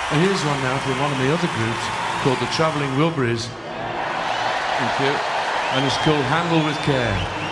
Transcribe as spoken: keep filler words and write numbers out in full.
And here's one now from one of the other groups called the Travelling Wilburys. Thank you. And it's called Handle with Care.